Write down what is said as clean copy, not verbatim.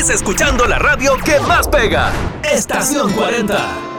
Sigues escuchando la radio que más pega. Estación 40.